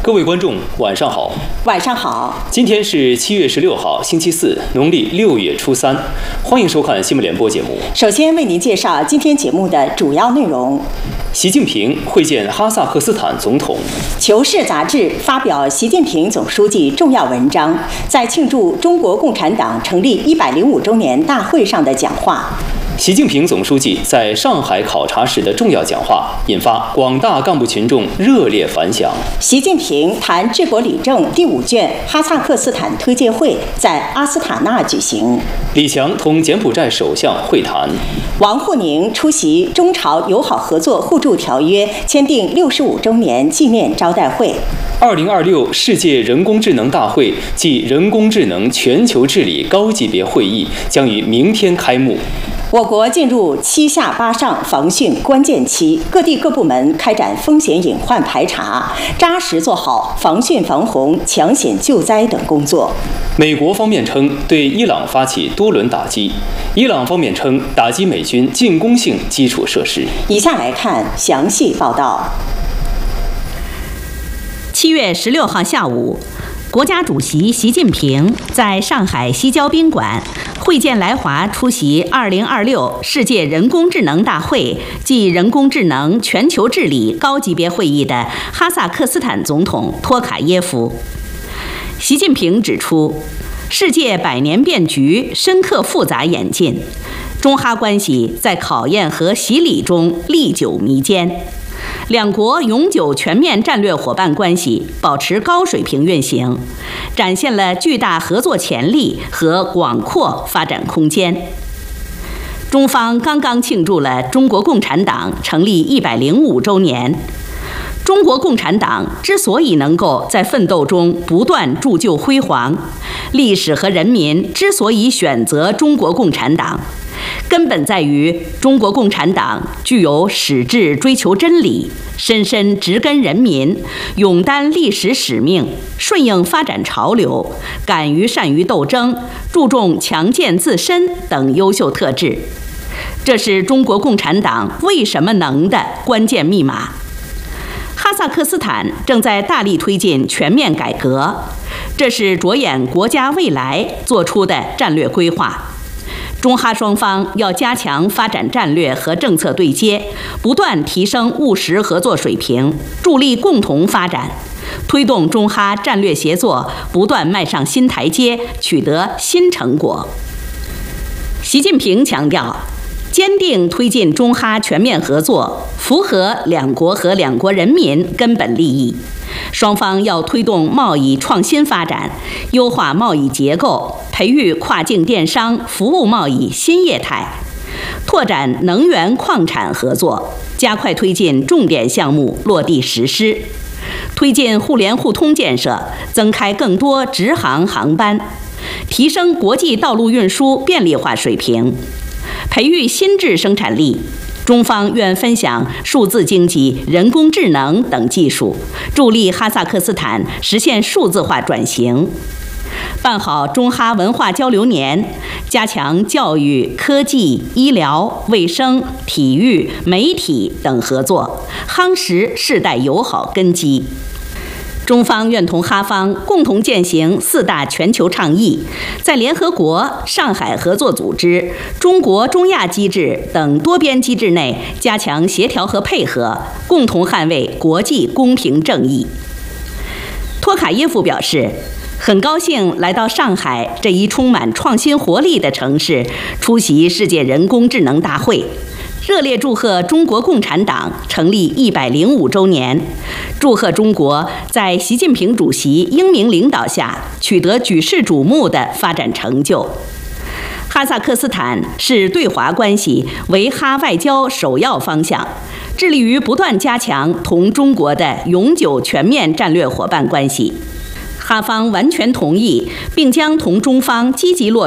各位观众，晚上好。 晚上好。 今天是7月16号，星期四，农历6月初3。欢迎收看新闻联播节目。 首先为您介绍今天节目的主要内容： 习近平会见哈萨克斯坦总统； 《求是》杂志发表习近平总书记重要文章，在庆祝中国共产党成立105周年大会上的讲话。 习近平总书记在上海考察时的重要讲话，引发广大干部群众热烈反响。 习近平谈治国理政第5卷哈萨克斯坦推介会在阿斯塔纳举行。 李强同柬埔寨首相会谈。 王沪宁出席中朝友好合作互助条约签订65周年纪念招待会。 2026世界人工智能大会暨人工智能全球治理高级别会议将于明天开幕。 我国进入7下8上防汛关键期，各地各部门开展风险隐患排查，扎实做好防汛防洪、抢险救灾等工作。 美国方面称对伊朗发起多轮打击，伊朗方面称打击美军进攻性基础设施。 以下来看详细报道。 7月16号下午，国家主席习近平在上海西郊宾馆会见来华出席2026世界人工智能大会暨人工智能全球治理高级别会议的哈萨克斯坦总统托卡耶夫。习近平指出，世界百年变局深刻复杂演进，中哈关系在考验和洗礼中历久弥坚。两国永久全面战略伙伴关系保持高水平运行，展现了巨大合作潜力和广阔发展空间。中方刚刚庆祝了中国共产党成立105周年。中国共产党之所以能够在奋斗中不断铸就辉煌，历史和人民之所以选择中国共产党，根本在于中国共产党具有矢志追求真理、深深植根人民、勇担历史使命、顺应发展潮流、敢于善于斗争、注重强健自身等优秀特质。这是中国共产党为什么能的关键密码。哈萨克斯坦正在大力推进全面改革，这是着眼国家未来做出的战略规划。中哈双方要加强发展战略和政策对接，不断提升务实合作水平，助力共同发展，推动中哈战略协作不断迈上新台阶，取得新成果。习近平强调，坚定推进中哈全面合作，符合两国和两国人民根本利益。双方要推动贸易创新发展，优化贸易结构，培育跨境电商、服务贸易新业态，拓展能源矿产合作，加快推进重点项目落地实施，推进互联互通建设，增开更多直航航班，提升国际道路运输便利化水平，培育新质生产力。中方愿分享数字经济、人工智能等技术，助力哈萨克斯坦实现数字化转型，办好中哈文化交流年，加强教育、科技、医疗、卫生、体育、媒体等合作，夯实世代友好根基。中方愿同哈方共同践行4大全球倡议，在联合国、上海合作组织、中国中亚机制等多边机制内加强协调和配合，共同捍卫国际公平正义。托卡耶夫表示，很高兴来到上海这一充满创新活力的城市，出席世界人工智能大会，热烈祝贺中国共产党成立105周年，祝贺中国在习近平主席英明领导下取得举世瞩目的发展成就。哈萨克斯坦视对华关系为哈外交首要方向，致力于不断加强同中国的永久全面战略伙伴关系。哈方完全同意，并将同中方积极落